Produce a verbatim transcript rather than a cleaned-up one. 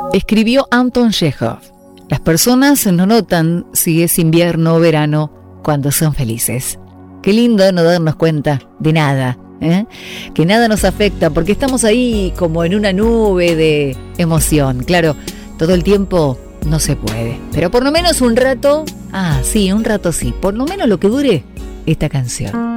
Escribió Anton Chekhov. Las personas no notan si es invierno o verano cuando son felices. Qué lindo no darnos cuenta de nada, ¿eh? Que nada nos afecta porque estamos ahí como en una nube de emoción. Claro, todo el tiempo no se puede, pero por lo menos un rato, ah, sí, un rato sí, por lo menos lo que dure esta canción.